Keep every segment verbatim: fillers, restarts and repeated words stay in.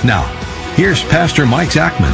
Now, here's Pastor Mike Zachman.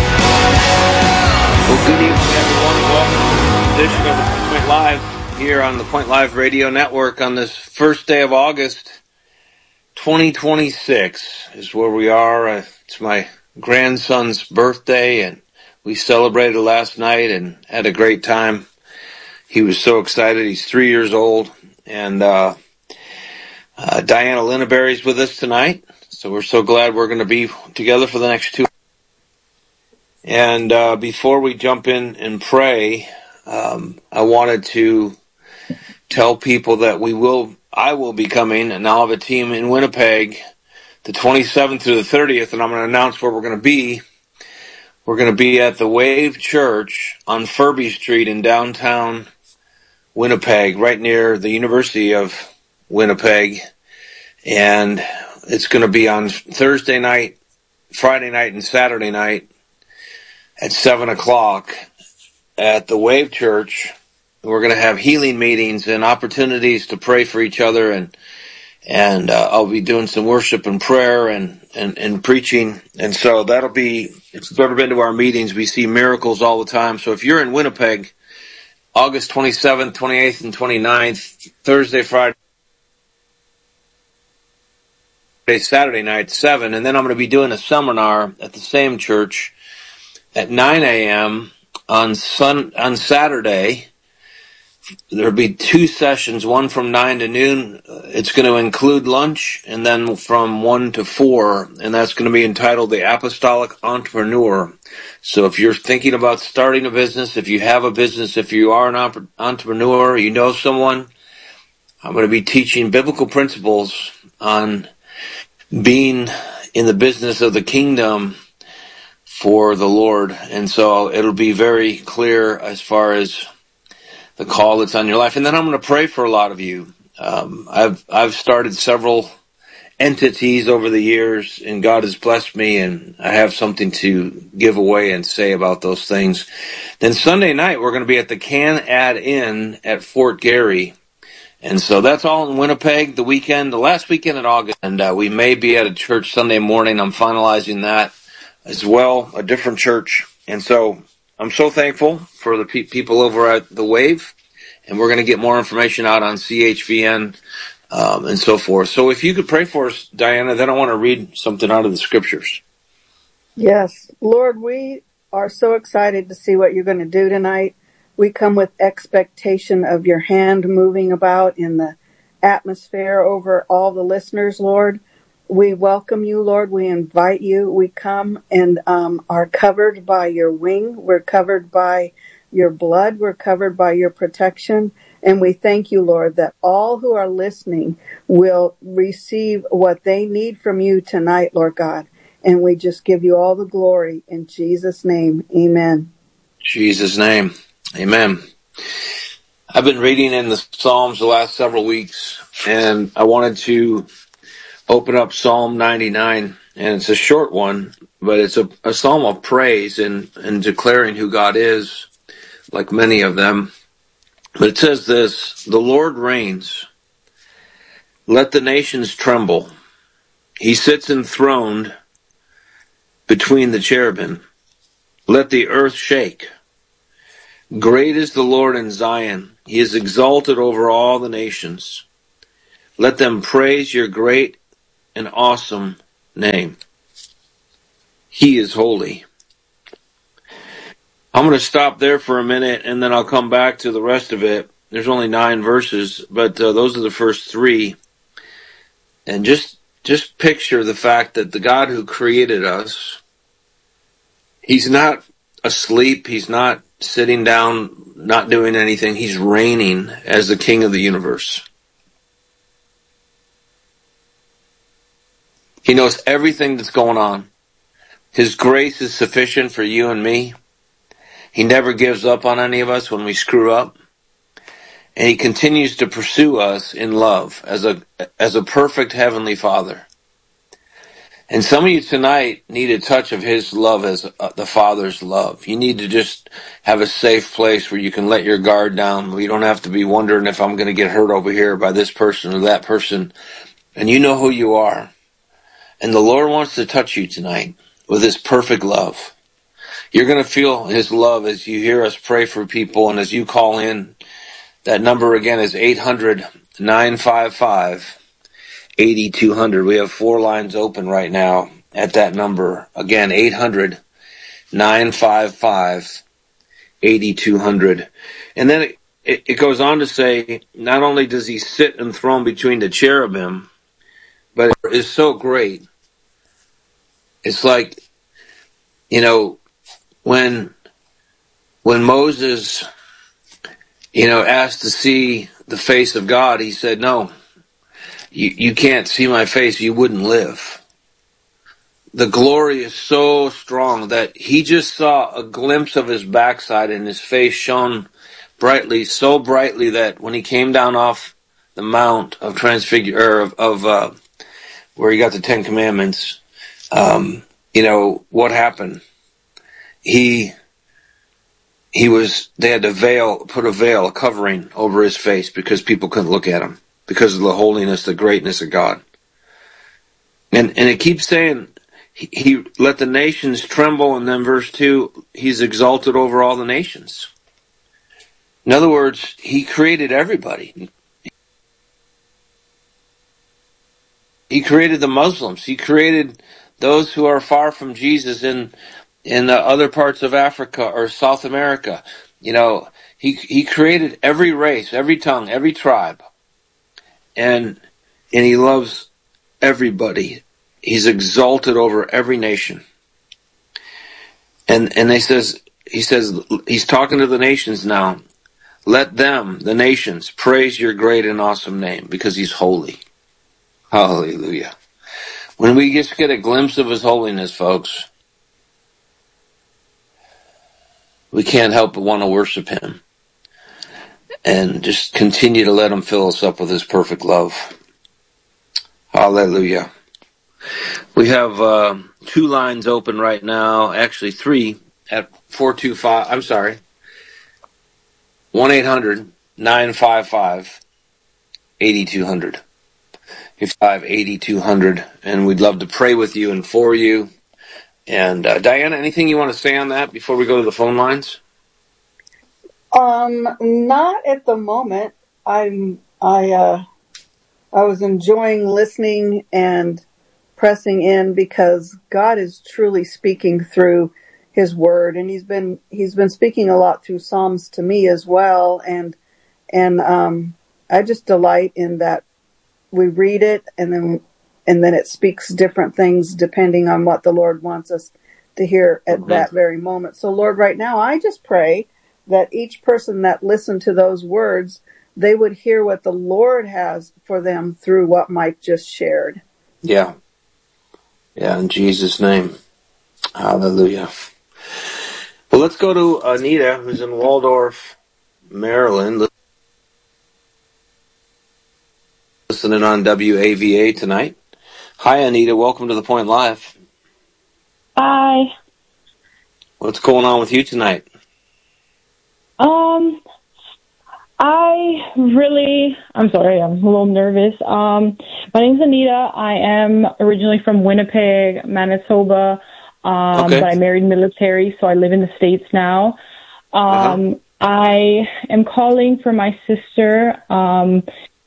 Well, good evening, everyone. Welcome to this edition of the Point Live here on the Point Live Radio Network on this first day of August, twenty twenty-six is where we are. Uh, it's my grandson's birthday, and we celebrated last night and had a great time. He was so excited. He's three years old, and uh, uh, Diana Linneberry's with us tonight. So we're so glad we're going to be together for the next two. And uh, before we jump in and pray, um, I wanted to tell people that we will, I will be coming, and I'll have a team in Winnipeg the twenty-seventh through the thirtieth, and I'm going to announce where we're going to be. We're going to be at the Wave Church on Furby Street in downtown Winnipeg, right near the University of Winnipeg. And it's going to be on Thursday night, Friday night, and Saturday night at seven o'clock at the Wave Church. We're going to have healing meetings and opportunities to pray for each other, and and uh, I'll be doing some worship and prayer and, and, and preaching. And so that'll be, if you've ever been to our meetings, we see miracles all the time. So if you're in Winnipeg, August twenty-seventh, twenty-eighth, and twenty-ninth, Thursday, Friday, Saturday night, seven, and then I'm going to be doing a seminar at the same church at nine a.m. on sun on Saturday. There'll be two sessions, one from nine to noon. It's going to include lunch, and then from one to four, and that's going to be entitled The Apostolic Entrepreneur. So if you're thinking about starting a business, if you have a business, if you are an entrepreneur, you know someone, I'm going to be teaching biblical principles on being in the business of the kingdom for the Lord. And so it'll be very clear as far as the call that's on your life. And then I'm going to pray for a lot of you. Um, I've, I've started several entities over the years, and God has blessed me, and I have something to give away and say about those things. Then Sunday night, we're going to be at the Can Add Inn at Fort Garry. And so that's all in Winnipeg, the weekend, the last weekend in August. And uh, we may be at a church Sunday morning. I'm finalizing that as well, a different church. And so I'm so thankful for the pe- people over at the Wave. And we're going to get more information out on C H V N um, and so forth. So if you could pray for us, Diana, then I want to read something out of the scriptures. Yes. Lord, we are so excited to see what you're going to do tonight. We come with expectation of your hand moving about in the atmosphere over all the listeners, Lord. We welcome you, Lord. We invite you. We come and um, are covered by your wing. We're covered by your blood. We're covered by your protection. And we thank you, Lord, that all who are listening will receive what they need from you tonight, Lord God. And we just give you all the glory in Jesus' name. Amen. Jesus' name. Amen. I've been reading in the Psalms the last several weeks, and I wanted to open up Psalm ninety-nine, and it's a short one, but it's a, a psalm of praise and, and declaring who God is, like many of them. But it says this: the Lord reigns. Let the nations tremble. He sits enthroned between the cherubim. Let the earth shake. Great is the Lord in Zion. He is exalted over all the nations. Let them praise your great and awesome name. He is holy. I'm going to stop there for a minute, and then I'll come back to the rest of it. There's only nine verses, but uh, those are the first three. And just, just picture the fact that the God who created us, he's not asleep. He's not sitting down, not doing anything. He's reigning as the King of the universe. He knows everything that's going on. His grace is sufficient for you and me. He never gives up on any of us when we screw up. And he continues to pursue us in love as a, as a perfect heavenly Father. And some of you tonight need a touch of his love as uh, the Father's love. You need to just have a safe place where you can let your guard down, where you don't have to be wondering if I'm going to get hurt over here by this person or that person. And you know who you are. And the Lord wants to touch you tonight with his perfect love. You're going to feel his love as you hear us pray for people and as you call in. That number again is eight hundred, nine five five, eight two zero zero. We have four lines open right now at that number. Again, eight hundred, nine five five, eight two zero zero. And then it, it, it goes on to say, not only does he sit enthroned between the cherubim, but it is so great. It's like, you know, when when Moses, you know, asked to see the face of God, he said, no, you, you can't see my face, you wouldn't live. The glory is so strong that he just saw a glimpse of his backside and his face shone brightly, so brightly that when he came down off the Mount of Transfigure, or of, of uh, where he got the Ten Commandments, um, you know, what happened? He, he was, they had to veil, put a veil, a covering over his face because people couldn't look at him because of the holiness, the greatness of God. And, and it keeps saying, he, he let the nations tremble, and then verse two, he's exalted over all the nations. In other words, he created everybody. He created the Muslims. He created those who are far from Jesus in in uh, other parts of Africa or South America. You know, he he created every race, every tongue, every tribe, and and he loves everybody. He's exalted over every nation. And and he says he says he's talking to the nations now. Let them, the nations, praise your great and awesome name because he's holy. Hallelujah. When we just get a glimpse of his holiness, folks, we can't help but want to worship him and just continue to let him fill us up with his perfect love. Hallelujah. We have uh, two lines open right now, actually three, at four two five, I'm sorry, one eight hundred, nine five five, eight two zero zero. five eight two zero zero, and we'd love to pray with you and for you. And uh, Diana, anything you want to say on that before we go to the phone lines? Um, not at the moment. I'm I uh I was enjoying listening and pressing in because God is truly speaking through his word, and he's been he's been speaking a lot through Psalms to me as well, and and um I just delight in that. We read it, and then and then it speaks different things depending on what the Lord wants us to hear at mm-hmm. that very moment. So, Lord, right now, I just pray that each person that listened to those words, they would hear what the Lord has for them through what Mike just shared. Yeah. Yeah, in Jesus' name. Hallelujah. Well, let's go to Anita, who's in Waldorf, Maryland, listening on W A V A tonight. Hi, Anita. Welcome to The Point Live. Hi. What's going on with you tonight? Um, I really, I'm sorry, I'm a little nervous. Um, my name's Anita. I am originally from Winnipeg, Manitoba, um, okay. but I married military, so I live in the States now. Um, uh-huh. I am calling for my sister, um,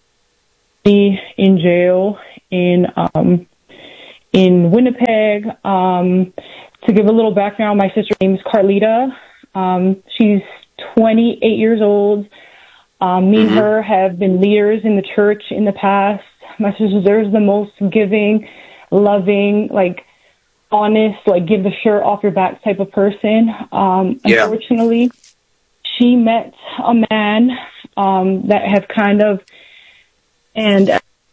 in jail in um in Winnipeg. Um to give a little background, my sister's name is Carlita. Um she's twenty-eight years old. Um me mm-hmm. and her have been leaders in the church in the past. My sister's the most giving, loving, like honest, like give the shirt off your back type of person. Um yeah. Unfortunately, she met a man um that have kind of And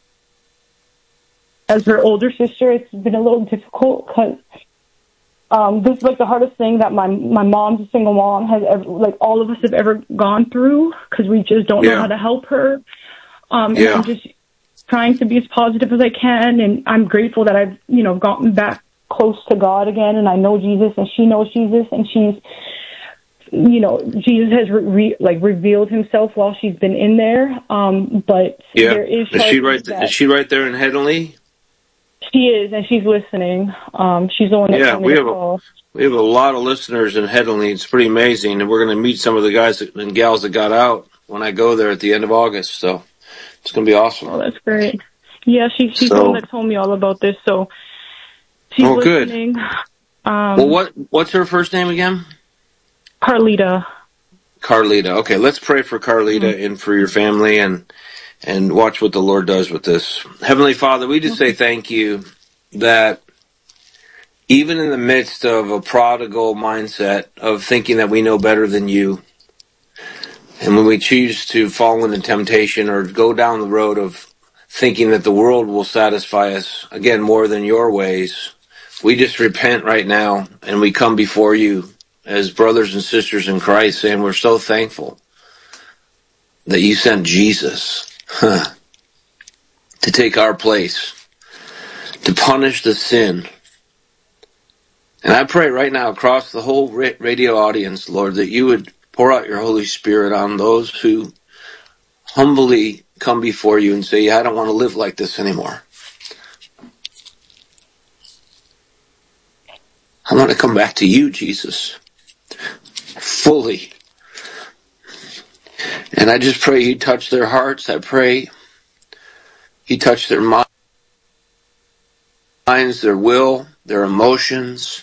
as her older sister, it's been a little difficult because um, this is like the hardest thing that my my mom's a single mom has ever, like all of us have ever gone through because we just don't yeah. know how to help her. Um, yeah. And I'm just trying to be as positive as I can, and I'm grateful that I've you know gotten back close to God again, and I know Jesus, and she knows Jesus, and she's. You know, Jesus has re- like revealed himself while she's been in there. Um, but yeah. there is. Is she right? Th- is she right there in Headingley? She is, and she's listening. Um, she's the one that Yeah, told me we to have a, call. we have a lot of listeners in Headley. It's pretty amazing, and we're going to meet some of the guys that, and gals that got out when I go there at the end of August. So it's going to be awesome. Oh, that's great. Yeah, she, she's So, the one that told me all about this, so she's oh, good. listening. Um, Well, what what's her first name again? Carlita. Carlita. Okay, let's pray for Carlita Mm-hmm. and for your family, and and watch what the Lord does with this. Heavenly Father, we just say thank you that even in the midst of a prodigal mindset of thinking that we know better than you, and when we choose to fall into temptation or go down the road of thinking that the world will satisfy us, again, more than your ways, we just repent right now and we come before you as brothers and sisters in Christ, saying we're so thankful that you sent Jesus huh, to take our place, to punish the sin. And I pray right now across the whole radio audience, Lord, that you would pour out your Holy Spirit on those who humbly come before you and say, I don't want to live like this anymore. I want to come back to you, Jesus, fully. And I just pray you touch their hearts. I pray you touch their minds, their will, their emotions.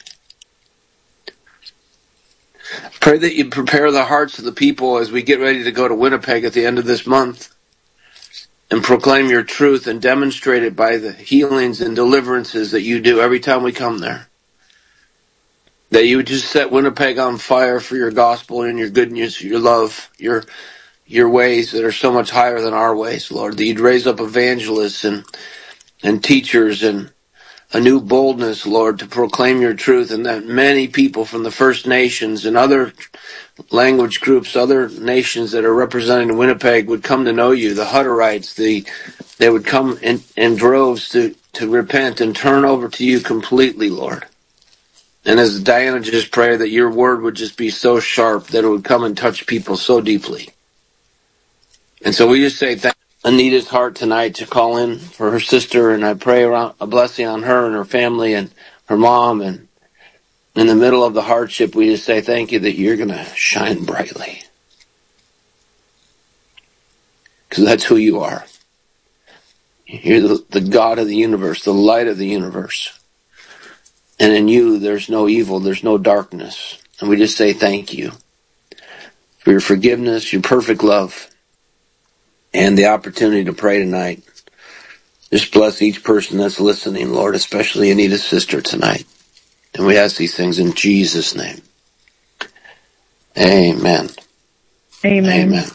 Pray that you prepare the hearts of the people as we get ready to go to Winnipeg at the end of this month and proclaim your truth and demonstrate it by the healings and deliverances that you do every time we come there. That you would just set Winnipeg on fire for your gospel and your goodness, your love, your your ways that are so much higher than our ways, Lord. That you'd raise up evangelists and and teachers and a new boldness, Lord, to proclaim your truth, and that many people from the First Nations and other language groups, other nations that are representing Winnipeg would come to know you. The Hutterites, the they would come in, in droves to, to repent and turn over to you completely, Lord. And as Diana just prayed, that your word would just be so sharp that it would come and touch people so deeply. And so we just say thank Anita's heart tonight to call in for her sister, and I pray around a blessing on her and her family and her mom. And in the middle of the hardship, we just say thank you that you're going to shine brightly. Because that's who you are. You're the, the God of the universe, the light of the universe. And in you, there's no evil, there's no darkness. And we just say thank you for your forgiveness, your perfect love, and the opportunity to pray tonight. Just bless each person that's listening, Lord, especially Anita's sister tonight. And we ask these things in Jesus' name. Amen. Amen. Amen.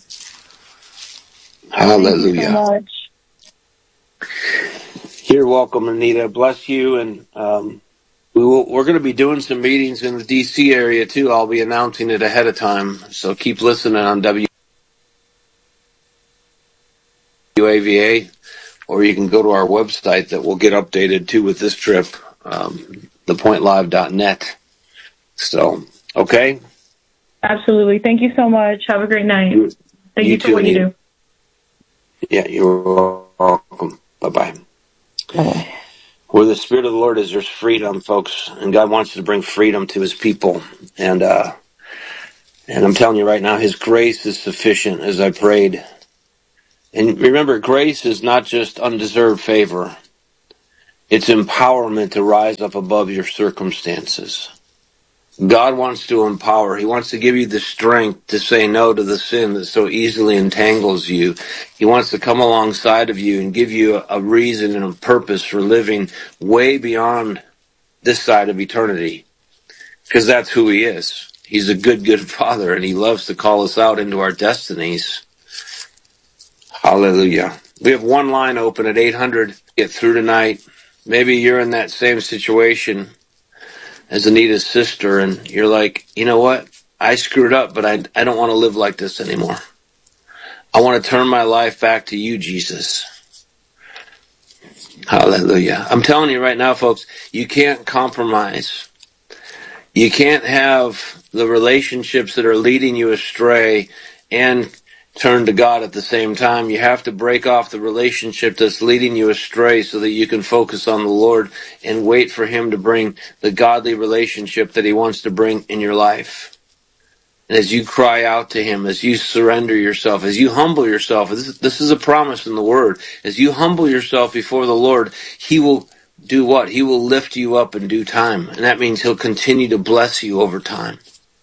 Hallelujah. Thank you so much. You're welcome, Anita. Bless you. And um, we will, we're going to be doing some meetings in the D C area, too. I'll be announcing it ahead of time. So keep listening on W A V A, or you can go to our website that will get updated, too, with this trip, um, the point live dot net. So, okay? Absolutely. Thank you so much. Have a great night. You, Thank you you for too, what Anita. you do. Yeah, you're welcome. Bye-bye. Bye. Where the Spirit of the Lord is, there's freedom, folks. And God wants to bring freedom to his people. And, uh, and I'm telling you right now, his grace is sufficient, as I prayed. And remember, grace is not just undeserved favor. It's empowerment to rise up above your circumstances. God wants to empower. He wants to give you the strength to say no to the sin that so easily entangles you. He wants to come alongside of you and give you a, a reason and a purpose for living way beyond this side of eternity. Because that's who he is. He's a good, good Father, and he loves to call us out into our destinies. Hallelujah. We have one line open at eight hundred. Get through tonight. Maybe you're in that same situation as Anita's sister, and you're like, you know what? I screwed up, but I, I don't want to live like this anymore. I want to turn my life back to you, Jesus. Hallelujah. I'm telling you right now, folks, you can't compromise. You can't have the relationships that are leading you astray and turn to God at the same time. You have to break off the relationship that's leading you astray so that you can focus on the Lord and wait for Him to bring the godly relationship that He wants to bring in your life. And as you cry out to Him, as you surrender yourself, as you humble yourself, this is, this is a promise in the Word. As you humble yourself before the Lord, He will do what? He will lift you up in due time. And that means He'll continue to bless you over time.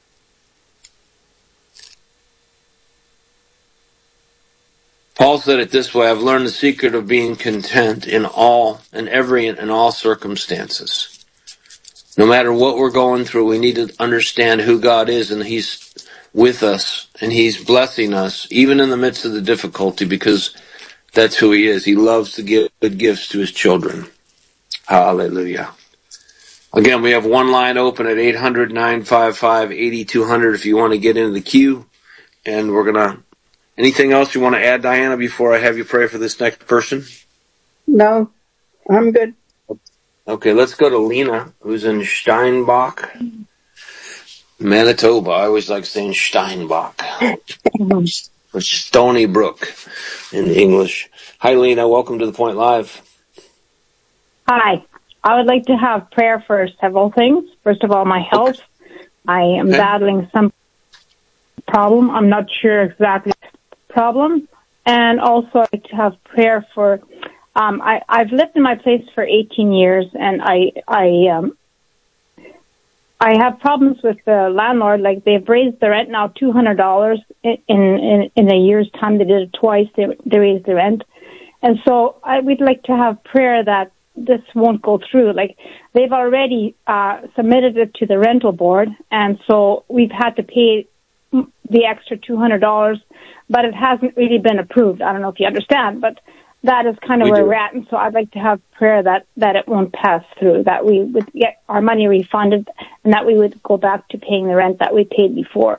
Paul said it this way: I've learned the secret of being content in all, in every, in all circumstances. No matter what we're going through, we need to understand who God is, and He's with us, and He's blessing us, even in the midst of the difficulty, because that's who He is. He loves to give good gifts to His children. Hallelujah. Again, we have one line open at eight hundred, nine five five, eight two zero zero if you want to get into the queue, and we're going to... Anything else you want to add, Diana, before I have you pray for this next person? No, I'm good. Okay, let's go to Lena, who's in Steinbach, Manitoba. I always like saying Steinbach. Or Stony Brook in English. Hi, Lena. Welcome to The Point Live. Hi. I would like to have prayer for several things. First of all, my health. Okay. I am okay. battling some problem. I'm not sure exactly problem. And also I'd like to have prayer for, um, I, I've lived in my place for eighteen years, and I, I, um, I have problems with the landlord. Like, they've raised the rent now two hundred dollars in, in, in a year's time. They did it twice. They, they raised the rent. And so I would like to have prayer that this won't go through. Like, they've already, uh, submitted it to the rental board. And so we've had to pay the extra two hundred dollars, but it hasn't really been approved. I don't know if you understand, but that is kind of we where do. we're at. And so I'd like to have prayer that, that it won't pass through, that we would get our money refunded, and that we would go back to paying the rent that we paid before.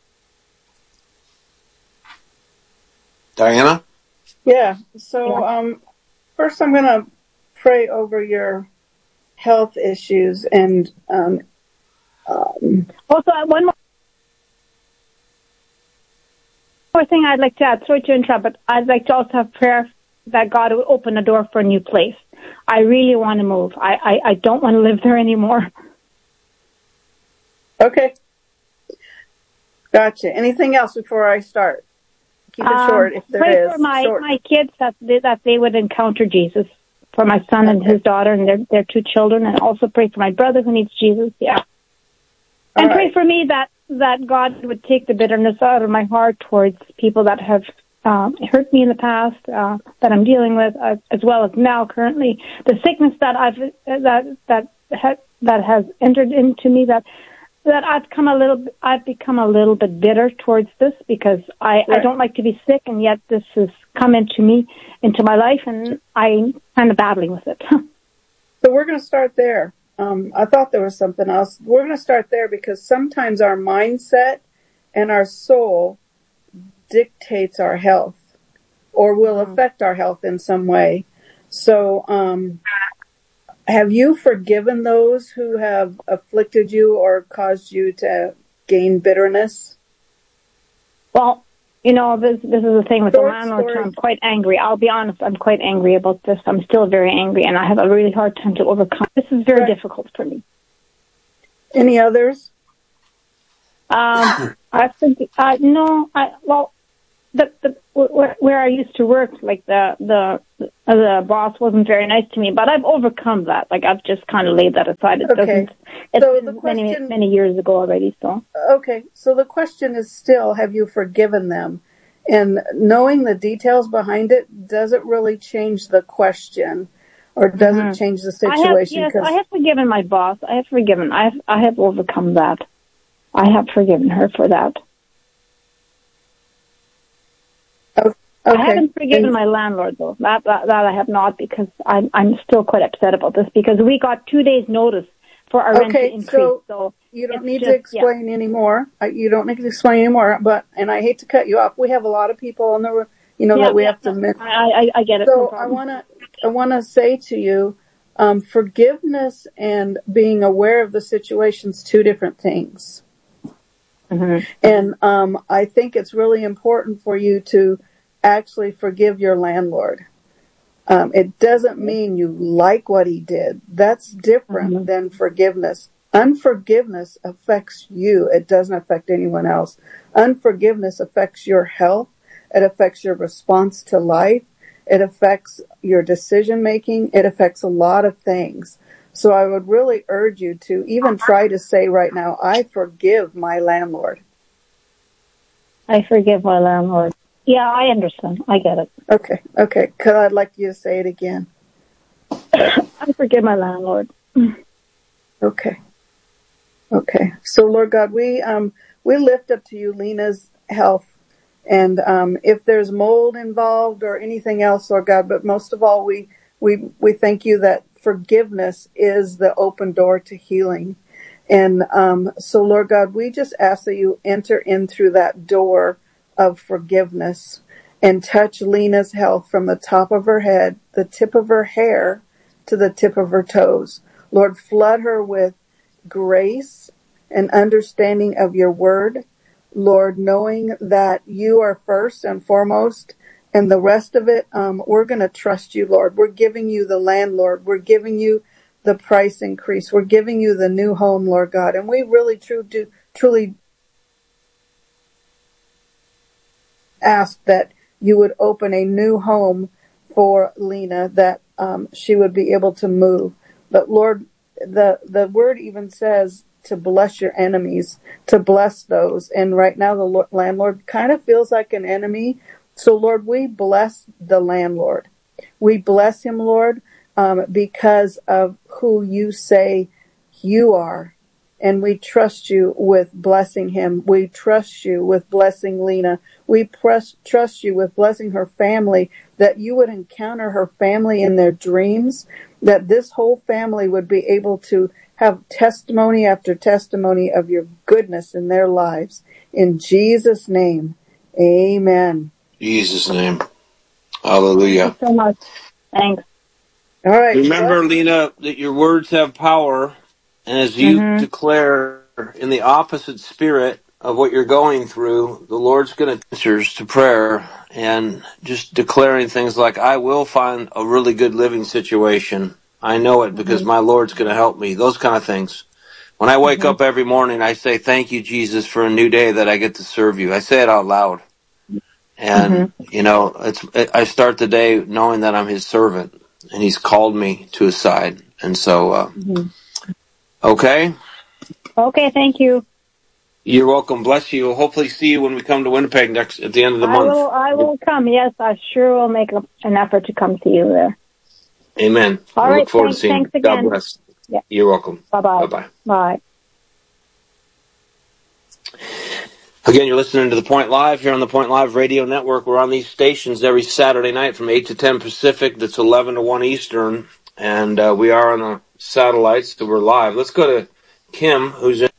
Diana? Yeah. So, um, first I'm going to pray over your health issues, and, um, um, also one more. One thing I'd like to add, sorry to interrupt, but I'd like to also have prayer that God would open a door for a new place. I really want to move. I, I, I don't want to live there anymore. Okay. Gotcha. Anything else before I start? Keep it um, short if there pray is. For my, short. my kids that they, that they would encounter Jesus, for my son and his daughter and their, their two children, and also pray for my brother who needs Jesus. Yeah. And All pray right. for me that, that God would take the bitterness out of my heart towards people that have um, hurt me in the past, uh, that I'm dealing with, uh, as well as now currently. The sickness that I've that that ha- that has entered into me, that that I've come a little, I've become a little bit bitter towards this, because I, Sure. I don't like to be sick, and yet this has come into me, into my life, and I'm kind of battling with it. So we're going to start there. Um, I thought there was something else. We're going to start there because sometimes our mindset and our soul dictates our health, or will affect our health in some way. So, um, have you forgiven those who have afflicted you or caused you to gain bitterness? Well, you know, this this is the thing with Short the landlord. story. I'm quite angry. I'll be honest, I'm quite angry about this. I'm still very angry, and I have a really hard time to overcome. This is very Right. difficult for me. Any others? Um, I think, uh, no, I, well, the, the, where, where I used to work, like the, the, the boss wasn't very nice to me, but I've overcome that. Like, I've just kind of laid that aside. It Okay. doesn't, it's So been the question- many, many years ago already, so. Okay, so the question is still, have you forgiven them? And knowing the details behind it doesn't really change the question, or doesn't Mm-hmm. change the I have, situation. yes, 'cause- I have forgiven my boss. I have forgiven. I have, I have overcome that. I have forgiven her for that. Okay. I haven't forgiven And- my landlord, though. That, that that I have not, because I'm I'm still quite upset about this, because we got two days' notice for our rent to Okay, increase. so So you don't it's need just- to explain anymore. Uh, You don't need to explain anymore. But and I hate to cut you off. We have a lot of people on the, you know, yeah, that we yeah, have to miss. I, I I get it. So no I problem. wanna I wanna say to you, um, forgiveness and being aware of the situation is two different things. Mm-hmm. And um, I think it's really important for you to actually forgive your landlord. Um, it doesn't mean you like what he did. That's different mm-hmm. than forgiveness. Unforgiveness affects you. It doesn't affect anyone else. Unforgiveness affects your health. It affects your response to life. It affects your decision making. It affects a lot of things. So I would really urge you to even try to say right now, I forgive my landlord. I forgive my landlord. Yeah, I understand. I get it. Okay, okay. Because I'd like you to say it again. I forgive my landlord. Okay. Okay. So, Lord God, we um we lift up to you Lena's health. And um, if there's mold involved or anything else, Lord God, but most of all, we, we, we thank you that forgiveness is the open door to healing. And um, so, Lord God, we just ask that you enter in through that door of forgiveness and touch Lena's health from the top of her head, the tip of her hair, to the tip of her toes. Lord, flood her with grace and understanding of your word. Lord, knowing that you are first and foremost, and the rest of it, um, we're going to trust you, Lord. We're giving you the landlord. We're giving you the price increase. We're giving you the new home, Lord God. And we really true, do, truly ask that you would open a new home for Lena, that um, she would be able to move. But Lord, the, the word even says to bless your enemies, to bless those. And right now the landlord kind of feels like an enemy. So Lord, we bless the landlord. We bless him, Lord, um, because of who you say you are. And we trust you with blessing him. We trust you with blessing Lena. We press, trust you with blessing her family, that you would encounter her family in their dreams, that this whole family would be able to have testimony after testimony of your goodness in their lives. In Jesus' name, amen. Jesus' name. Hallelujah. Thank you so much. Thanks. All right. Remember, well, Lena, that your words have power, and as you Mm-hmm. declare in the opposite spirit of what you're going through, the Lord's going to answer to prayer, and just declaring things like, I will find a really good living situation. I know it because Mm-hmm. my Lord's going to help me. Those kind of things. When I wake Mm-hmm. up every morning, I say, thank you, Jesus, for a new day that I get to serve you. I say it out loud. And, Mm-hmm. you know, it's, it, I start the day knowing that I'm his servant, and he's called me to his side. And so, uh, Mm-hmm. okay. Okay, thank you. You're welcome. Bless you. We'll hopefully see you when we come to Winnipeg next, at the end of the I month. will, I will come. Yes, I sure will make a, an effort to come see you there. Amen. All I right, look forward thanks, to seeing thanks you. God again. bless. Yeah. You're welcome. Bye-bye. Bye-bye. Bye. Again, you're listening to The Point Live here on the Point Live Radio Network. We're on these stations every Saturday night from eight to ten Pacific. That's eleven to one Eastern. And uh, we are on the satellites, so we're live. Let's go to Kim, who's in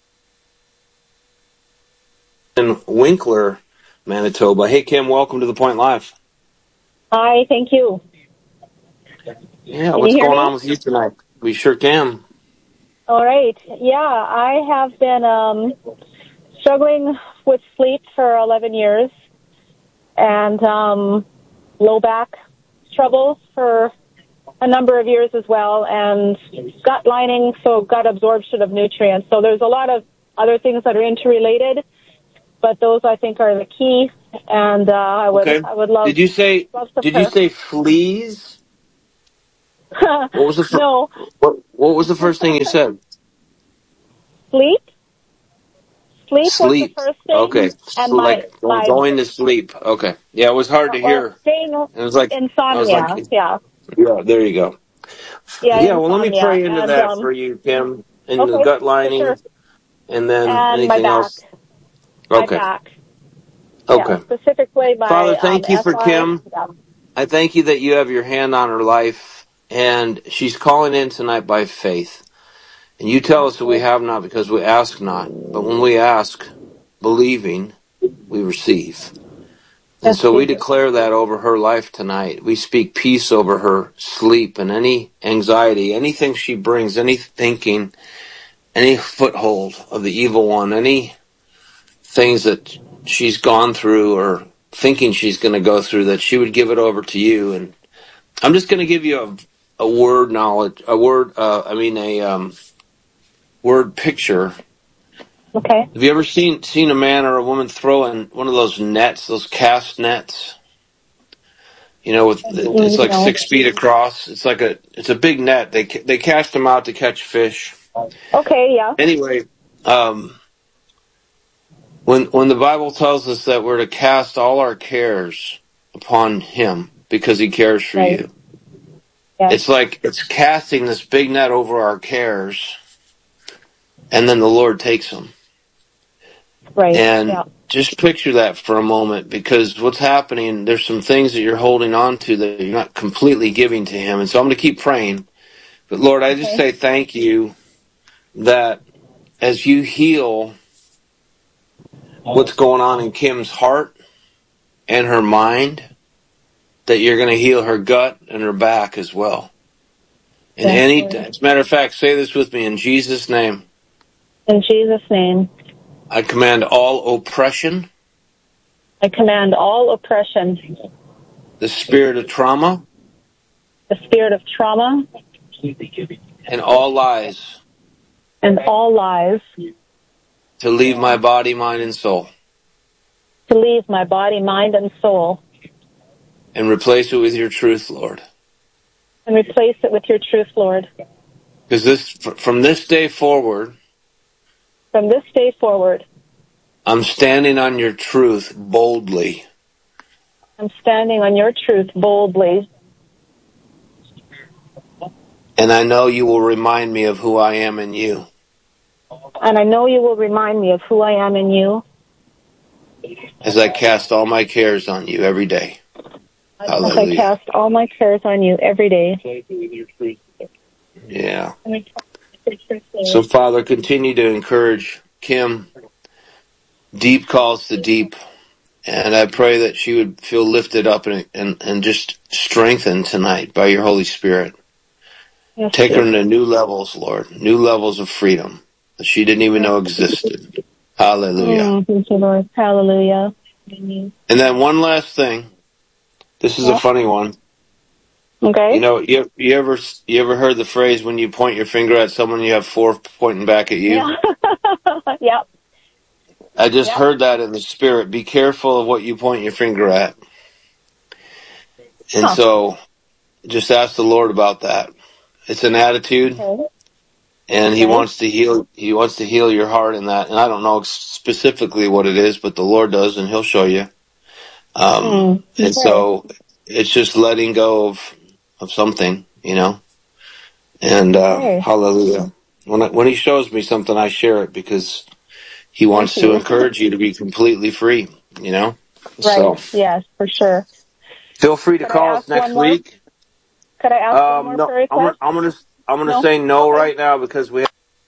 in Winkler, Manitoba. Hey, Kim, welcome to The Point Live. Hi, thank you. Yeah, Can what's you hear going me? on with you tonight? We sure can. All right. Yeah, I have been um, struggling with sleep for eleven years and um, low back troubles for a number of years as well, and gut lining, so gut absorption of nutrients. So there's a lot of other things that are interrelated, but those I think are the key. And uh, I would, Okay. I would love. Did you say? love to Did you say fleas? What was the fir- No. what? What was the first thing you said? Sleep. Sleep was the Sleep. first thing, Okay. and So my like my going to sleep. Okay. Yeah, it was hard to well, hear. staying It was like I was like, insomnia. Yeah, yeah. There you go. yeah, Yeah. Well, let me insomnia, pray into and that um, for you, Kim, and the okay, gut for sure, lining, and then and my anything back, else. my Okay. back. Yeah, Okay. specifically my Father, um, thank you for S I. Kim. Yeah. I thank you that you have your hand on her life, and she's calling in tonight by faith. And you tell us that we have not because we ask not. But when we ask, believing, we receive. And Yes, so we Jesus. declare that over her life tonight. We speak peace over her sleep and any anxiety, anything she brings, any thinking, any foothold of the evil one, any things that she's gone through or thinking she's going to go through, that she would give it over to you. And I'm just going to give you a, a word knowledge, a word, uh, I mean, a um, word picture. Okay. Have you ever seen seen a man or a woman throw in one of those nets, those cast nets? You know, with it's like No. six feet across. It's like a it's a big net. They they cast them out to catch fish. Okay, yeah. Anyway, um, when when the Bible tells us that we're to cast all our cares upon Him because He cares for Right. you, Yeah. it's like it's casting this big net over our cares, and then the Lord takes them. Right. And Yeah. just picture that for a moment, because what's happening, there's some things that you're holding on to that you're not completely giving to Him. And so I'm going to keep praying. But Lord, I just Okay. say thank you that as you heal what's going on in Kim's heart and her mind, that you're going to heal her gut and her back as well. And Yes, any, Lord. as a matter of fact, say this with me, in Jesus' name, In Jesus' name, I command all oppression, I command all oppression, the spirit of trauma, the spirit of trauma, and all lies and all lies to leave my body, mind, and soul, to leave my body, mind, and soul, and replace it with your truth, Lord. and replace it with your truth, Lord. Because this, from this day forward, From this day forward, I'm standing on your truth boldly. I'm standing on your truth boldly, And I know you will remind me of who I am in you. and I know you will remind me of who I am in you As I cast all my cares on you every day. as I Hallelujah. cast all my cares on you every day. Yeah. So, Father, continue to encourage Kim. Deep calls to deep. And I pray that she would feel lifted up and, and, and just strengthened tonight by your Holy Spirit. Yes, Take her Jesus. into new levels, Lord. New levels of freedom that she didn't even know existed. Hallelujah. Mm, thank you, Lord. Hallelujah. And then one last thing. This is Yeah. a funny one. Okay. You know, you, you ever you ever heard the phrase, when you point your finger at someone, you have four pointing back at you? Yeah. Yeah. I just Yep. heard that in the spirit. Be careful of what you point your finger at. And Huh. so just ask the Lord about that. It's an attitude, Okay. and He Okay. wants to heal He wants to heal your heart in that. And I don't know specifically what it is, but the Lord does, and He'll show you. Um, Mm. and Okay. so it's just letting go of of something, you know. And uh, Okay. hallelujah. When I, when He shows me something, I share it, because He Thank wants to you. encourage you to be completely free, you know. Right. So Yes, for sure. feel free to Could I call us ask one next more? week. Could I ask one Um, more no, prayer I'm gonna, request? I'm gonna I'm gonna No? say no Okay. right now, because we have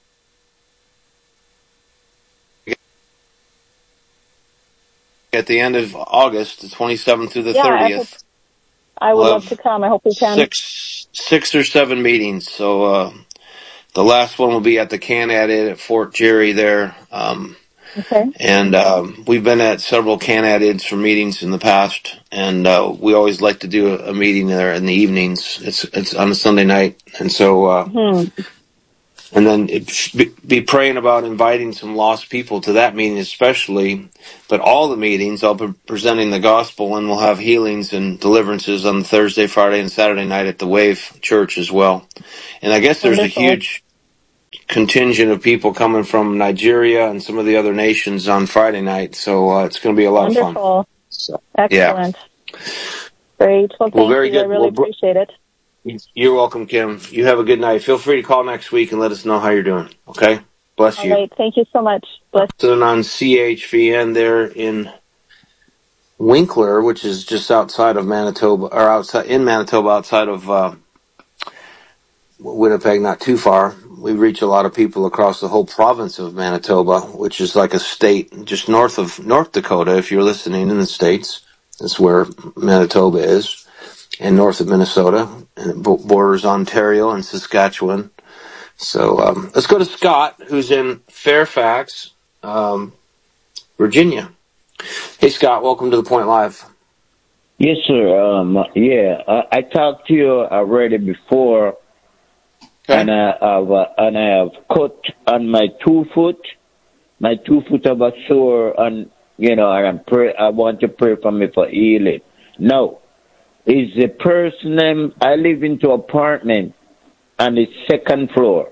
at the end of August, the twenty-seventh through the Yeah, I hope thirtieth. I would We'll love to have come. I hope we can. six six or seven meetings. So uh, the last one will be at the Canad Inn at Fort Jerry there. Um, Okay. and um, we've been at several Canad Inns for meetings in the past, and uh, we always like to do a, a meeting there in the evenings. It's it's on a Sunday night, and so uh, Hmm. and then it, be, be praying about inviting some lost people to that meeting especially, but all the meetings I'll be presenting the gospel, and we'll have healings and deliverances on Thursday, Friday, and Saturday night at the Wave Church as well. And I guess there's a Wonderful. huge contingent of people coming from Nigeria and some of the other nations on Friday night, so uh, it's going to be a lot of fun. Wonderful. So, Excellent. yeah. Great. Well, Well, thank very you. I good. really Well, bro- appreciate it. you're welcome, Kim. You have a good night. Feel free to call next week and let us know how you're doing. Okay? Bless All you. right. Thank you so much. Bless. Listening on C H V N there in Winkler, which is just outside of Manitoba, or outside in Manitoba, outside of uh, Winnipeg, not too far. We reach a lot of people across the whole province of Manitoba, which is like a state just north of North Dakota. If you're listening in the States, that's where Manitoba is, and north of Minnesota, and it borders Ontario and Saskatchewan. So um, let's go to Scott, who's in Fairfax. Um, Virginia. Hey, Scott, welcome to the Point Live. Yes, sir. Um, yeah, I, I talked to you already before, Okay. and I have uh, and I have cut on my two foot, my two foot of a sore, and you know, and I'm pray. I want to pray for me for healing. Now, is the person name? I live into apartment, on the second floor.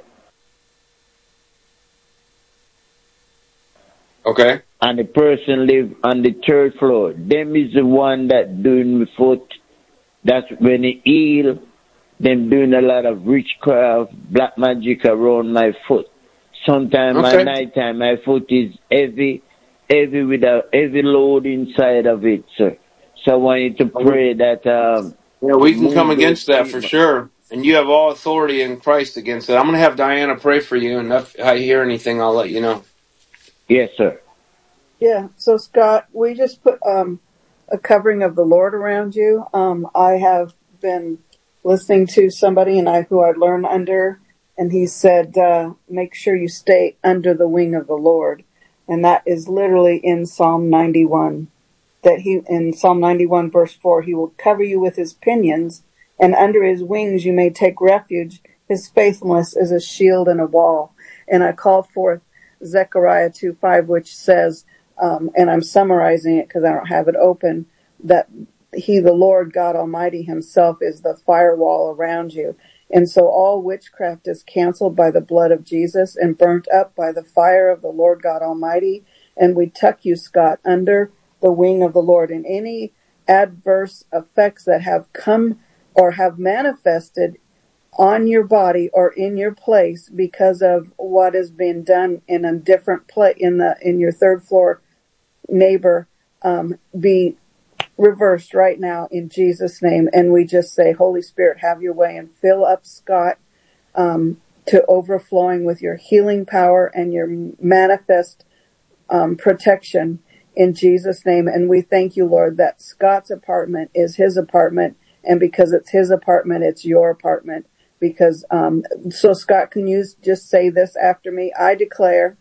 Okay. And the person live on the third floor. Them is the one that doing my foot. That's when they heal. Them doing a lot of witchcraft, black magic around my foot. Sometimes Okay. my nighttime, my foot is heavy, heavy with a heavy load inside of it, sir. So I want you to pray that um, Yeah, we can come move those against that for demons. sure. And you have all authority in Christ against it. I'm going to have Diana pray for you, and if I hear anything, I'll let you know. Yes, sir. Yeah. So Scott, we just put um, a covering of the Lord around you. Um, I have been listening to somebody and I who I learned under, and he said, uh, make sure you stay under the wing of the Lord. And that is literally in Psalm ninety-one. That he, in Psalm ninety-one verse four, he will cover you with his pinions, and under his wings you may take refuge. His faithfulness is a shield and a wall. And I call forth Zechariah two five, which says, um, and I'm summarizing it because I don't have it open, that he, the Lord God Almighty himself, is the firewall around you. And so all witchcraft is canceled by the blood of Jesus and burnt up by the fire of the Lord God Almighty. And we tuck you, Scott, under the wing of the Lord. And any adverse effects that have come or have manifested on your body or in your place because of what has been done in a different place in the in your third floor neighbor, um, be reversed right now in Jesus' name. And we just say, Holy Spirit, have your way and fill up Scott um, to overflowing with your healing power and your manifest um, protection in Jesus' name. And we thank you, Lord, that Scott's apartment is his apartment. And because it's his apartment, it's your apartment. Because, um, so Scott, can you just say this after me? I declare.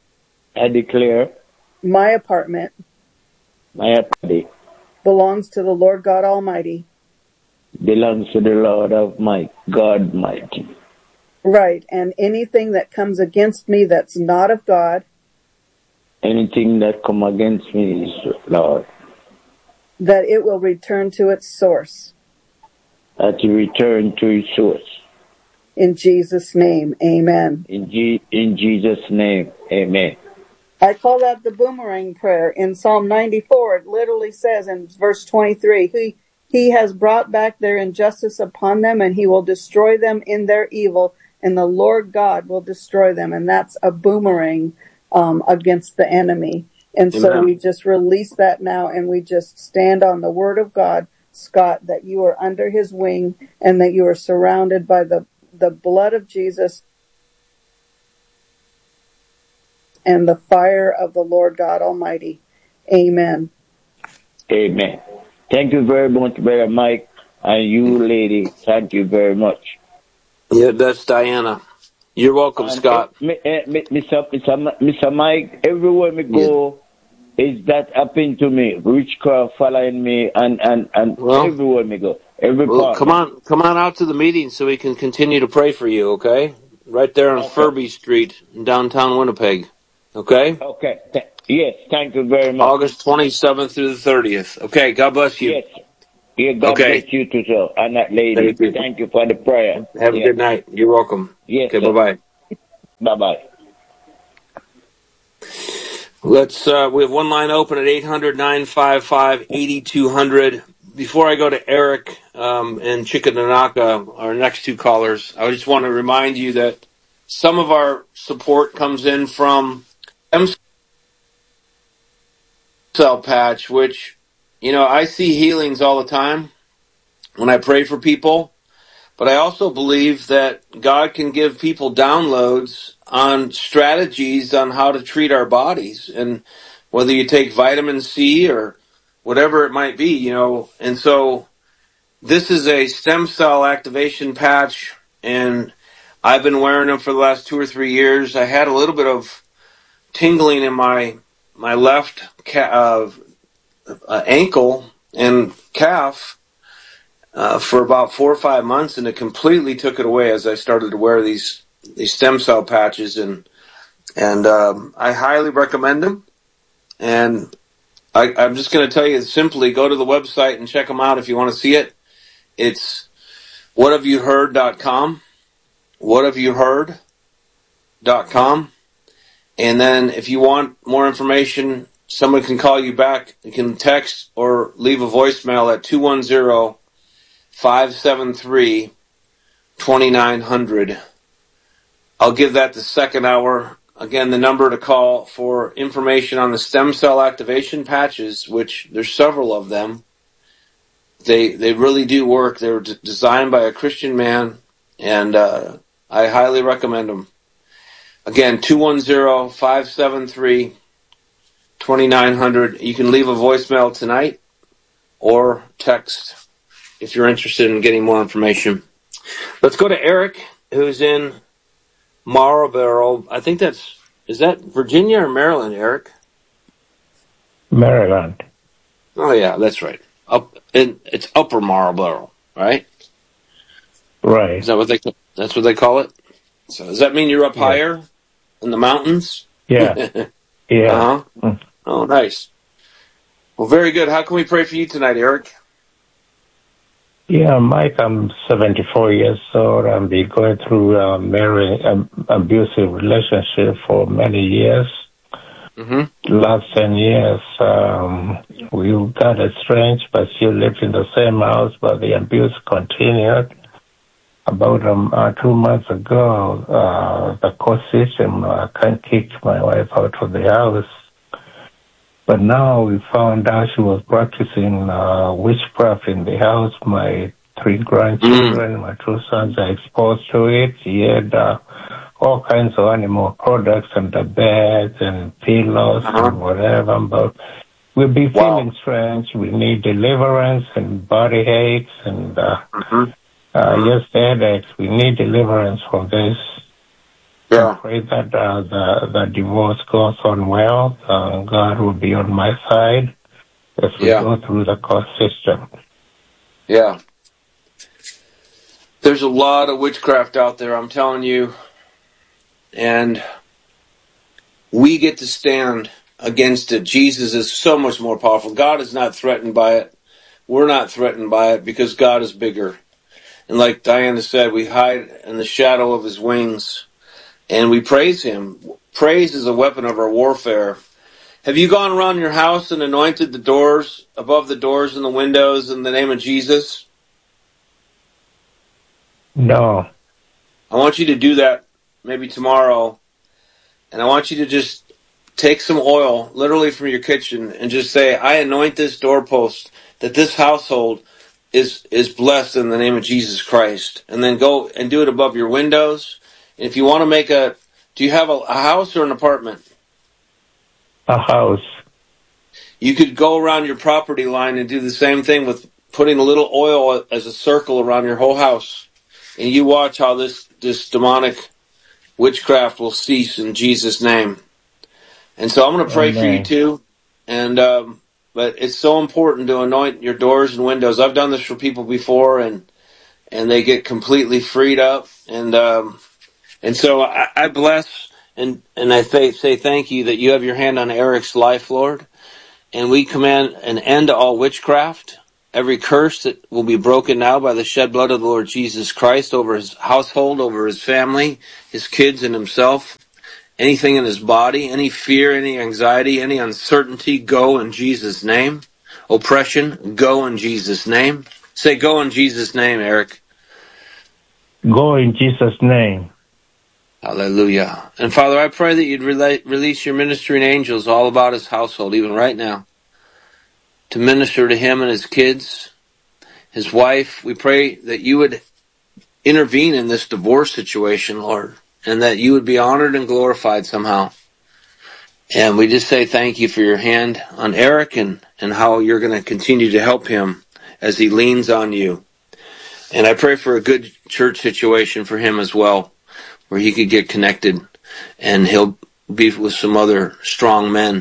I declare. My apartment. My apartment. Belongs to the Lord God Almighty. Belongs to the Lord of my God Mighty. Right. And anything that comes against me that's not of God. Anything that come against me is, Lord. That it will return to its source. That it return to its source. In Jesus' name, amen. In, G- in Jesus' name, amen. I call that the boomerang prayer. In Psalm ninety-four, it literally says in verse twenty-three, he, he has brought back their injustice upon them, and he will destroy them in their evil, and the Lord God will destroy them. And that's a boomerang um, against the enemy. And so Amen. we just release that now, and we just stand on the word of God, Scott, that you are under his wing and that you are surrounded by the, the blood of Jesus and the fire of the Lord God Almighty. Amen. Amen. Thank you very much, Brother Mike, and you, lady. Thank you very much. Yeah, that's Diana. You're welcome, And Scott. uh, Mister Mister Mike, everywhere we go, yeah. Is that happening to me? Witchcraft following me, and and and Well, everywhere we go, every well, part. come on, come on out to the meeting so we can continue to pray for you. Okay, right there on Okay. Furby Street in downtown Winnipeg. Okay. Okay. Th- yes. Thank you very much. August twenty-seventh through the thirtieth. Okay. God bless you. Yes. Yeah. God Okay. bless you too, sir. And that lady. Thank you. Thank you for the prayer. Have a yeah. good night. You're welcome. Yes. Okay. Bye bye. Bye bye. Let's. Uh, we have one line open at eight hundred, nine five five, eight two zero zero. Before I go to Eric um, and Chickadanaka, our next two callers, I just want to remind you that some of our support comes in from M Cell Patch, which, you know, I see healings all the time when I pray for people. But I also believe that God can give people downloads on strategies on how to treat our bodies, and whether you take vitamin C or whatever it might be, you know. And so this is a stem cell activation patch, and I've been wearing them for the last two or three years. I had a little bit of tingling in my my left ca- uh, uh, ankle and calf uh, for about four or five months, and it completely took it away as I started to wear these these stem cell patches, and and um, I highly recommend them. And I, I'm just going to tell you simply, go to the website and check them out if you want to see it. It's what have you heard dot com, what have you heard dot com. And then if you want more information, someone can call you back. You can text or leave a voicemail at two one zero, five seven three, two nine zero zero. I'll give that the second hour. Again, the number to call for information on the stem cell activation patches, which there's several of them. They they really do work. They were d- designed by a Christian man, and uh, I highly recommend them. Again, two one zero, five seven three, two nine zero zero. You can leave a voicemail tonight or text if you're interested in getting more information. Let's go to Eric, who's in Marlboro. I think that's, is that Virginia or Maryland, Eric? Maryland. Oh, yeah, that's right. Up in, it's Upper Marlboro, right? Right. Is that what they, that's what they call it? So does that mean you're up Yeah. higher in the mountains? Yeah. Yeah. Uh-huh. Mm. Oh, nice. Well, very good. How can we pray for you tonight, Eric? Yeah, Mike, I'm seventy-four years old. I've been going through a marriage, um, abusive relationship for many years. Mm-hmm. Last ten years, um, we got estranged, but still lived in the same house, but the abuse continued. About um, uh, two months ago, uh, the court system uh, can kick my wife out of the house. But now we found out she was practicing uh, witchcraft in the house. My three grandchildren, mm. my two sons are exposed to it. He had uh, all kinds of animal products under beds and pillows uh-huh. and whatever. But we've been wow. feeling strange. We need deliverance and body aches and uh, mm-hmm. uh, mm-hmm. yes, headaches. We need deliverance from this. Yeah. I pray that uh, the, the divorce goes on well. Uh, God will be on my side as we yeah. go through the court system. Yeah. There's a lot of witchcraft out there, I'm telling you. And we get to stand against it. Jesus is so much more powerful. God is not threatened by it. We're not threatened by it because God is bigger. And like Diana said, we hide in the shadow of his wings. And we praise him. Praise is a weapon of our warfare. Have you gone around your house and anointed the doors, above the doors and the windows in the name of Jesus? No. I want you to do that maybe tomorrow. And I want you to just take some oil, literally from your kitchen, and just say, I anoint this doorpost, that this household is, is blessed in the name of Jesus Christ. And then go and do it above your windows. If you want to make a, do you have a, a house or an apartment? A house. You could go around your property line and do the same thing with putting a little oil as a circle around your whole house. And you watch how this, this demonic witchcraft will cease in Jesus' name. And so I'm going to pray Amen. For you too. And, um, but it's so important to anoint your doors and windows. I've done this for people before, and, and they get completely freed up. And, um, And so I, I bless and, and I th- say thank you that you have your hand on Eric's life, Lord. And we command an end to all witchcraft, every curse that will be broken now by the shed blood of the Lord Jesus Christ over his household, over his family, his kids, and himself. Anything in his body, any fear, any anxiety, any uncertainty, go in Jesus' name. Oppression, go in Jesus' name. Say, go in Jesus' name, Eric. Go in Jesus' name. Hallelujah. And Father, I pray that you'd rela- release your ministering angels all about his household, even right now, to minister to him and his kids, his wife. We pray that you would intervene in this divorce situation, Lord, and that you would be honored and glorified somehow. And we just say thank you for your hand on Eric and, and how you're going to continue to help him as he leans on you. And I pray for a good church situation for him as well, where he could get connected and he'll be with some other strong men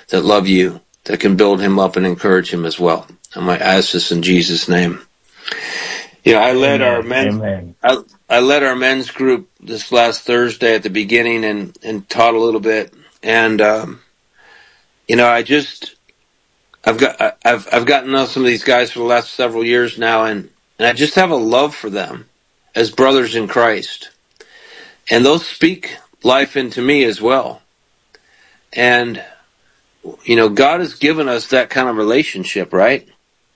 that love you, that can build him up and encourage him as well. And I ask this in Jesus' name. You know, I led Amen. our men's, Amen. I, I led our men's group this last Thursday at the beginning and, and taught a little bit. And, um, you know, I just, I've got, I've, I've gotten to know some of these guys for the last several years now, and, and I just have a love for them as brothers in Christ. And those speak life into me as well. And, you know, God has given us that kind of relationship, right?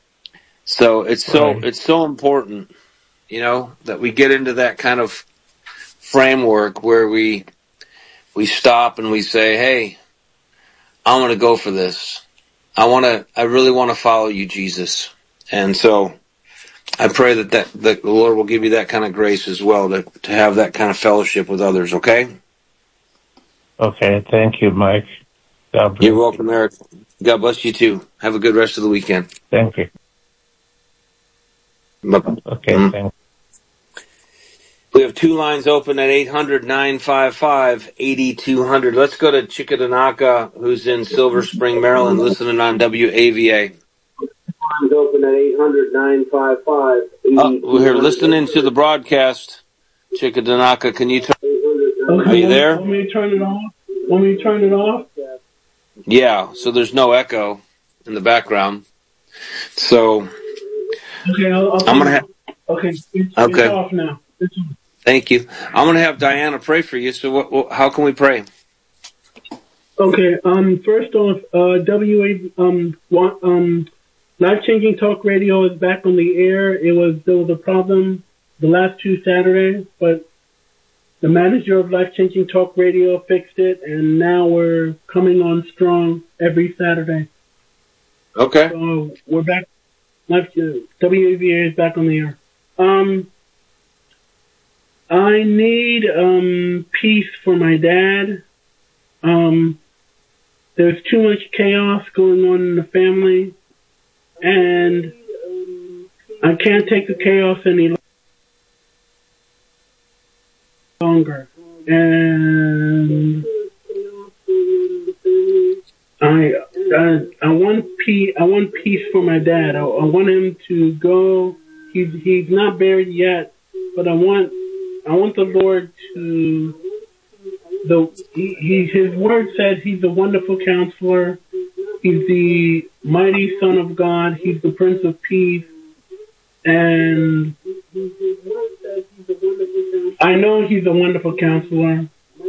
So it's so, Right. it's so important, you know, that we get into that kind of framework where we, we stop and we say, hey, I want to go for this. I want to, I really want to follow you, Jesus. And so I pray that, that, that the Lord will give you that kind of grace as well, to, to have that kind of fellowship with others, okay? Okay. Thank you, Mike. God bless You're you. welcome, Eric. God bless you too. Have a good rest of the weekend. Thank you. Bye-bye. Okay. Mhm. Thank We have two lines open at eight hundred, nine five five, eight two zero zero. Let's go to Chickadanaka, who's in Silver Spring, Maryland, listening on W A V A. Lines open at eight hundred, nine five five, eight two zero zero. Oh, we're here listening to the broadcast. Chickadanaka, can you turn? Okay, Are you there? Want me to turn it off? Want me to turn it off? Yeah, so there's no echo in the background. So Okay, I'll, I'll I'm gonna have. Okay, it's, Okay. it's off now. It's off. Thank you. I'm going to have Diana pray for you. So what, what, how can we pray? Okay, um, first off, uh, W A, um, um, Life Changing Talk Radio is back on the air. It was, there was a problem the last two Saturdays, but the manager of Life Changing Talk Radio fixed it, and now we're coming on strong every Saturday. Okay. So we're back. Life, uh, W A V A is back on the air. Um, I need um, peace for my dad. Um, there's too much chaos going on in the family, and I can't take the chaos any longer. And I, I, I want peace. I want peace for my dad. I, I want him to go. He's he's not buried yet, but I want. I want the Lord to, the he, he his word said he's a wonderful counselor. He's the mighty Son of God. He's the Prince of Peace. And I know he's a wonderful counselor.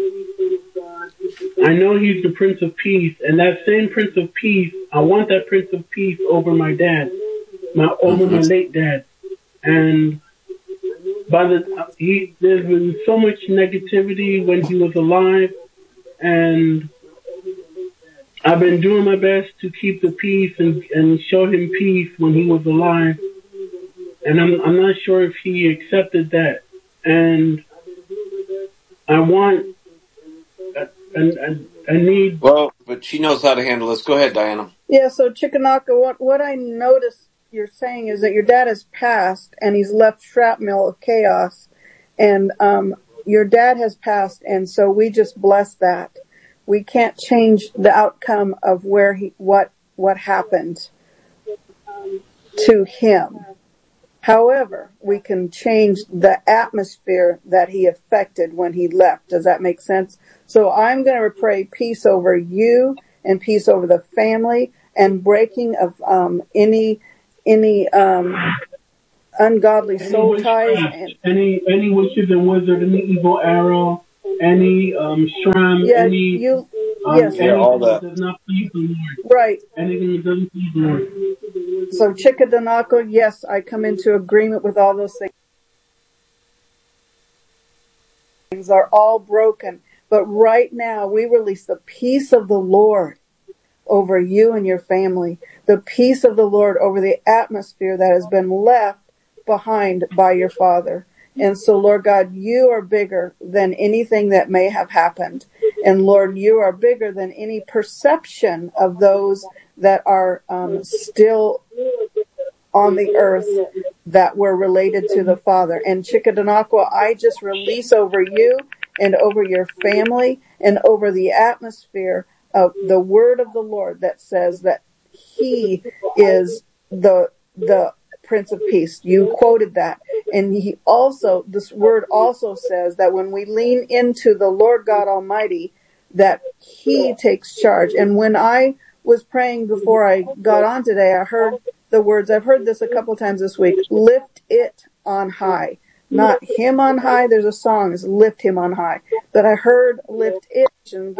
I know he's the Prince of Peace. And that same Prince of Peace, I want that Prince of Peace over my dad, my over my late dad. And By the he, there's been so much negativity when he was alive, and I've been doing my best to keep the peace and, and show him peace when he was alive, and I'm I'm not sure if he accepted that, and I want I, I, I need. Well, but she knows how to handle this. Go ahead, Diana. Yeah. So Chickanauga, what what I noticed you're saying is that your dad has passed and he's left shrapnel of chaos, and um, your dad has passed, and so we just bless that. We can't change the outcome of where he what what happened to him. However, we can change the atmosphere that he affected when he left. Does that make sense? So I'm going to pray peace over you and peace over the family, and breaking of um, any any um, ungodly Any soul ties. And, any any witches and wizards, any evil arrow, any um, shrine, yeah, any you, um, yes. anything Yeah, all that. that does not please the Lord. Right. Anything that doesn't please the Lord. So Chickadanaka, yes, I come into agreement with all those things. Things are all broken. But right now, we release the peace of the Lord over you and your family. The peace of the Lord over the atmosphere that has been left behind by your father. And so, Lord God, you are bigger than anything that may have happened. And Lord, you are bigger than any perception of those that are um, still on the earth that were related to the Father. And Chickadanaka, I just release over you and over your family and over the atmosphere of the word of the Lord that says that he is the the Prince of Peace. You quoted that. And he also, this word also says that when we lean into the Lord God Almighty, that he takes charge. And when I was praying before I got on today, I heard the words, I've heard this a couple times this week, lift it on high. Not him on high. There's a song, it's lift him on high. But I heard lift it and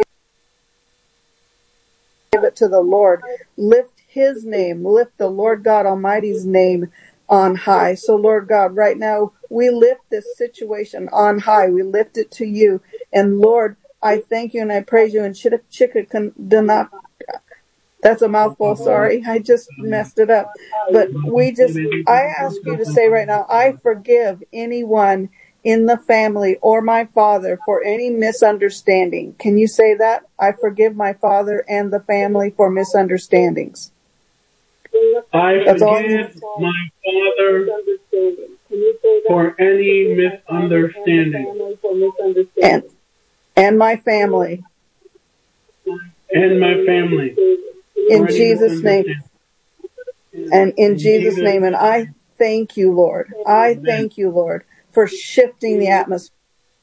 give it to the Lord. Lift his name. Lift the Lord God Almighty's name on high. So Lord God, right now we lift this situation on high. We lift it to you. And Lord, I thank you and I praise you. And Chickadenak, that's a mouthful, sorry. I just messed it up. But we just, I ask you to say right now, I forgive anyone in the family or my father for any misunderstanding. Can you say that? I forgive my father and the family for misunderstandings. I forgive my father for any misunderstanding. And, and my family. And my family. In Jesus' name. And in Jesus' name. And I thank you, Lord. I thank you, Lord, for shifting the atmosphere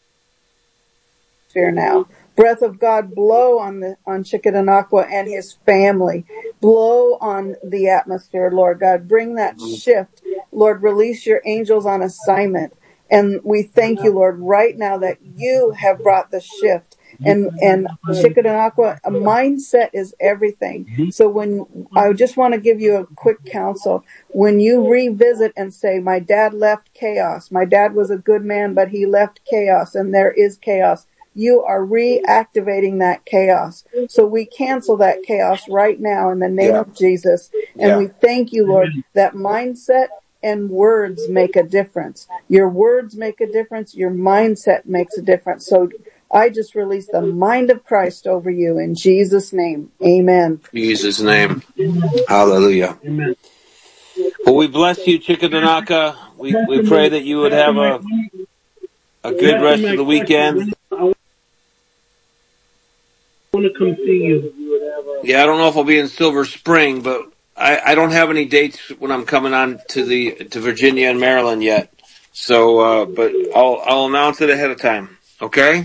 now. Breath of God, blow on the on Chickadenaqua and his family. Blow on the atmosphere, Lord God. Bring that shift. Lord, release your angels on assignment. And we thank you, Lord, right now that you have brought the shift. And and Chickadenaqua, a mindset is everything. So when I just want to give you a quick counsel, when you revisit and say, my dad left chaos, my dad was a good man, but he left chaos, and there is chaos, you are reactivating that chaos. So we cancel that chaos right now in the name yeah. of Jesus. And yeah. we thank you, Lord, that mindset and words make a difference. Your words make a difference. Your mindset makes a difference. So I just release the mind of Christ over you in Jesus' name. Amen. Jesus' name. Hallelujah. Amen. Well, we bless you, Chickadenaqua. We we pray that you would have a a good rest of the weekend. I want to come see you. Yeah, I don't know if I'll be in Silver Spring, but I, I don't have any dates when I'm coming on to the to Virginia and Maryland yet. So, uh, but I'll I'll announce it ahead of time. Okay.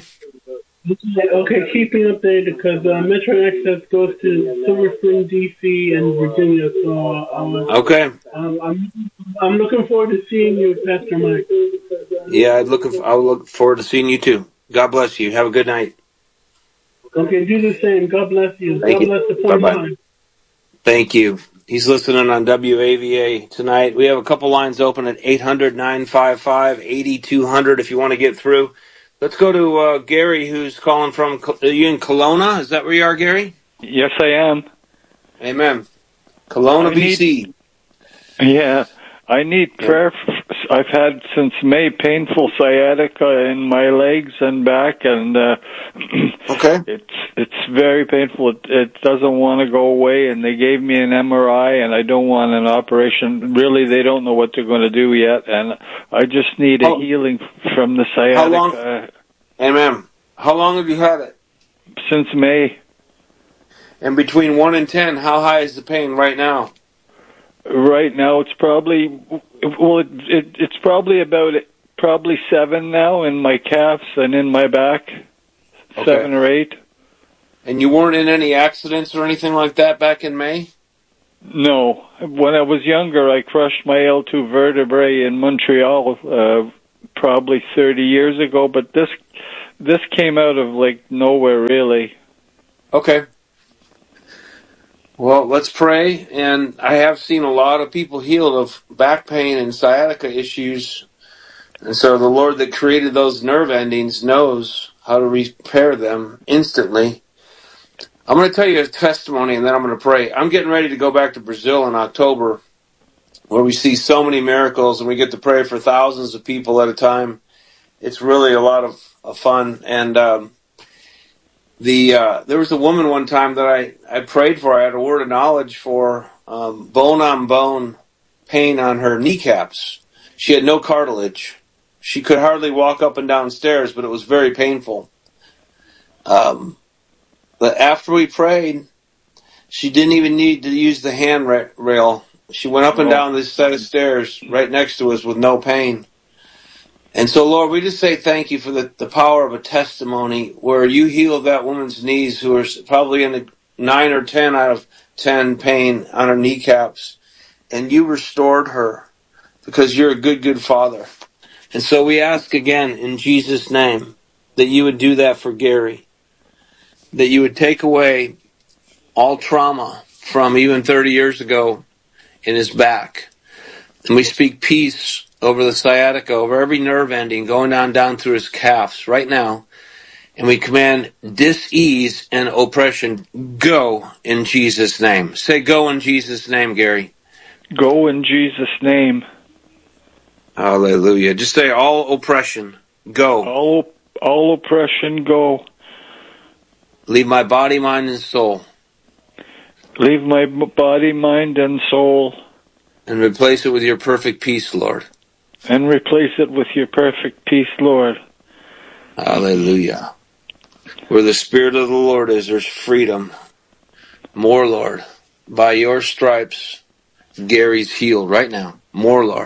Okay, keep me updated because uh, Metro Access goes to Silver Spring, D C, and Virginia. So, uh, okay. Um, I'm I'm looking forward to seeing you, Pastor Mike. Yeah, I'd look. I'll look forward to seeing you too. God bless you. Have a good night. Okay, do the same. God bless you. Thank God you. bless the Point Bye-bye. Live. Thank you. He's listening on W A V A tonight. We have a couple lines open at eight hundred, nine five five, eight two zero zero if you want to get through. Let's go to uh, Gary, who's calling from, are you in Kelowna? Is that where you are, Gary? Yes, I am. Amen. Kelowna, I B C. Need, yeah, I need yeah. prayer. I've had since May painful sciatica in my legs and back, and uh, okay, it's it's very painful. It, it doesn't want to go away, and they gave me an M R I, and I don't want an operation. Really, they don't know what they're going to do yet, and I just need a how, healing from the sciatica. How long? Amen. How long have you had it? Since May. And between one and ten, how high is the pain right now? Right now, it's probably well, it, it, it's probably about probably seven now in my calves and in my back, okay. seven or eight. And you weren't in any accidents or anything like that back in May? No. When I was younger, I crushed my L two vertebrae in Montreal, uh, probably thirty years ago. But this this came out of like nowhere, really. Okay. Well, let's pray, and I have seen a lot of people healed of back pain and sciatica issues, and so the Lord that created those nerve endings knows how to repair them instantly. I'm going to tell you a testimony, and then I'm going to pray. I'm getting ready to go back to Brazil in October, where we see so many miracles, and we get to pray for thousands of people at a time. It's really a lot of, of fun, and um, The uh, there was a woman one time that I, I prayed for. I had a word of knowledge for um, bone-on-bone pain on her kneecaps. She had no cartilage. She could hardly walk up and down stairs, but it was very painful. Um, But after we prayed, she didn't even need to use the handrail. She went up and down this set of stairs right next to us with no pain. And so, Lord, we just say thank you for the, the power of a testimony where you healed that woman's knees, who are probably in the nine or ten out of ten pain on her kneecaps, and you restored her because you're a good, good Father. And so we ask again in Jesus' name that you would do that for Gary, that you would take away all trauma from even thirty years ago in his back. And we speak peace over the sciatica, over every nerve ending going down, down through his calves right now. And we command dis-ease and oppression, go in Jesus' name. Say go in Jesus' name, Gary. Go in Jesus' name. Hallelujah. Just say all oppression, go. All, all oppression, go. Leave my body, mind, and soul. Leave my body, mind, and soul. And replace it with your perfect peace, Lord. And replace it with your perfect peace, Lord. Hallelujah. Where the Spirit of the Lord is, there's freedom. More, Lord. By your stripes, Gary's healed right now. More, Lord.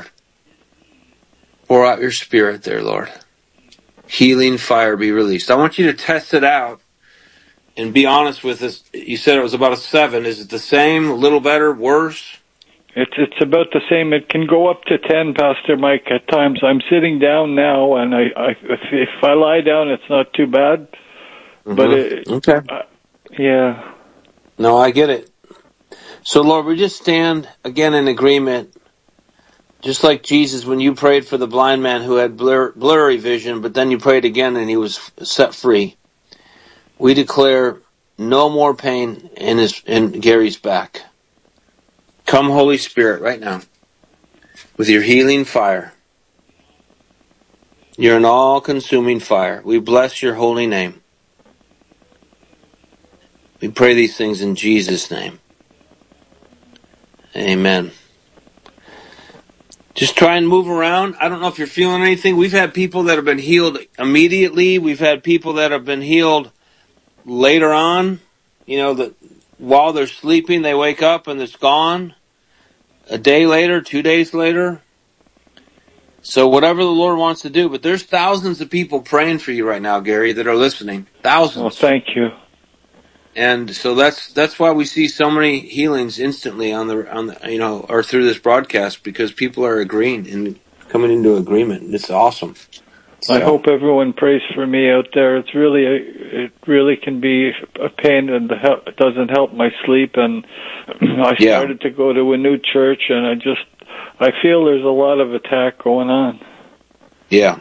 Pour out your Spirit there, Lord. Healing fire be released. I want you to test it out and be honest with us. You said it was about a seven. Is it the same, a little better, worse? It's it's about the same. It can go up to ten, Pastor Mike, at times. I'm sitting down now, and I, I if, if I lie down, it's not too bad. Mm-hmm. But it, okay, uh, yeah. No, I get it. So, Lord, we just stand again in agreement, just like Jesus when you prayed for the blind man who had blur, blurry vision, but then you prayed again and he was set free. We declare no more pain in his in Gary's back. Come, Holy Spirit, right now, with your healing fire. You're an all-consuming fire. We bless your holy name. We pray these things in Jesus' name. Amen. Just try and move around. I don't know if you're feeling anything. We've had people that have been healed immediately. We've had people that have been healed later on. You know, that while they're sleeping, they wake up and it's gone. A day later, two days later. So whatever the Lord wants to do. But there's thousands of people praying for you right now, Gary, that are listening. Thousands. Well, thank you. And so that's that's why we see so many healings instantly on the on the you know or through this broadcast, because people are agreeing and coming into agreement. It's awesome. So. I hope everyone prays for me out there. It's really a, it really can be a pain, and it doesn't help my sleep. And I started yeah. to go to a new church, and I just I feel there's a lot of attack going on. Yeah.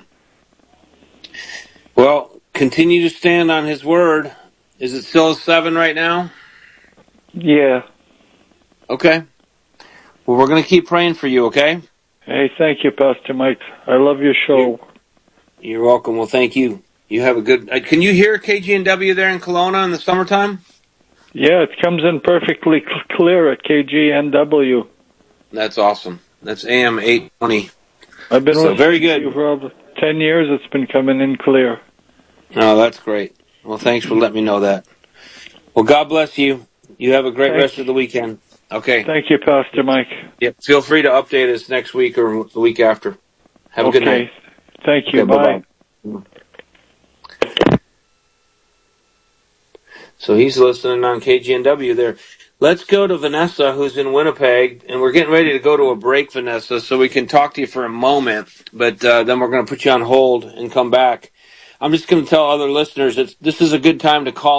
Well, continue to stand on His word. Is it still a seven right now? Yeah. Okay. Well, we're going to keep praying for you, okay? Hey, thank you, Pastor Mike. I love your show. You're, you're welcome. Well, thank you. You have a good... Uh, can you hear K G N W there in Kelowna in the summertime? Yeah, it comes in perfectly cl- clear at K G N W. That's awesome. That's A M eight twenty. I've been so very good. To you for over ten years. It's been coming in clear. Oh, that's great. Well, thanks for letting me know that. Well, God bless you. You have a great Thank rest you. of the weekend. Okay. Thank you, Pastor Mike. Yep. Feel free to update us next week or the week after. Have okay. a good night. Thank you. Okay, bye. Bye-bye. So he's listening on K G N W there. Let's go to Vanessa, who's in Winnipeg, and we're getting ready to go to a break, Vanessa, so we can talk to you for a moment, but uh, then we're going to put you on hold and come back. I'm just going to tell other listeners that this is a good time to call